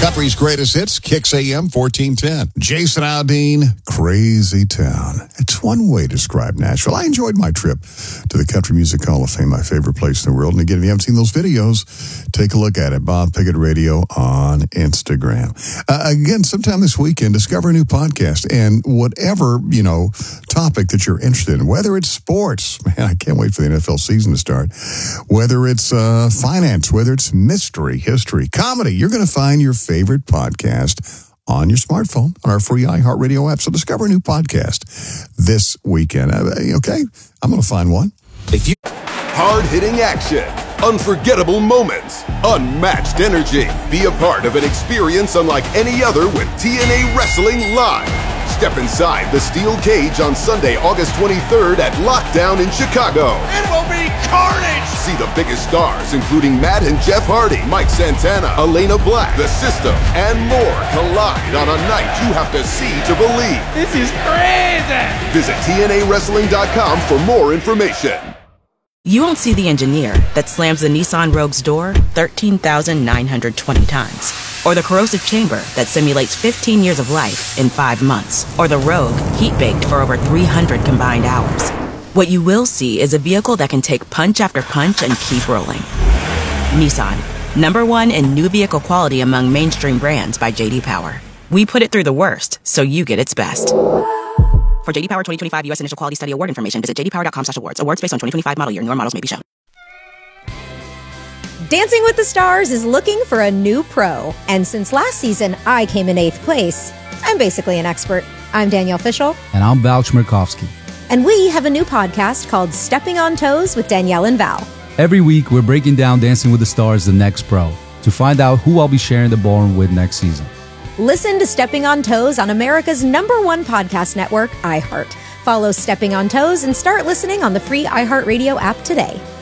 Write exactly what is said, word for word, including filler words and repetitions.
Country's greatest hits, Kicks A M fourteen ten. Jason Aldean, Crazy Town. It's one way to describe Nashville. I enjoyed my trip to the Country Music Hall of Fame, my favorite place in the world. And again, if you haven't seen those videos, take a look at it. Bob Pickett Radio on Instagram. Uh, again, sometime this weekend, discover a new podcast and whatever, you know, topic that you're interested in, whether it's sports, man, I can't wait for the N F L season to start, whether it's uh, finance, whether it's mystery, history, comedy, you're going to find your favorite podcast on your smartphone on our free iHeartRadio app. So discover a new podcast this weekend. Okay, I'm going to find one. If you hard-hitting action, unforgettable moments, unmatched energy. Be a part of an experience unlike any other with T N A Wrestling Live. Step inside the steel cage on Sunday, August twenty-third at Lockdown in Chicago. It will be carnage! See the biggest stars, including Matt and Jeff Hardy, Mike Santana, Elena Black, The System, and more collide on a night you have to see to believe. This is crazy! Visit T N A wrestling dot com for more information. You won't see the engineer that slams the Nissan Rogue's door thirteen thousand nine hundred twenty times. Or the corrosive chamber that simulates fifteen years of life in five months. Or the Rogue heat-baked for over three hundred combined hours. What you will see is a vehicle that can take punch after punch and keep rolling. Nissan, number one in new vehicle quality among mainstream brands by J D Power. We put it through the worst, so you get its best. For J D Power twenty twenty-five U S Initial Quality Study Award information, visit j d power dot com slash awards. Awards based on twenty twenty-five model year. Newer models may be shown. Dancing with the Stars is looking for a new pro. And since last season, I came in eighth place. I'm basically an expert. I'm Danielle Fishel. And I'm Val Chmerkovskiy. And we have a new podcast called Stepping on Toes with Danielle and Val. Every week, we're breaking down Dancing with the Stars, the next pro, to find out who I'll be sharing the ballroom with next season. Listen to Stepping on Toes on America's number one podcast network, iHeart. Follow Stepping on Toes and start listening on the free iHeartRadio app today.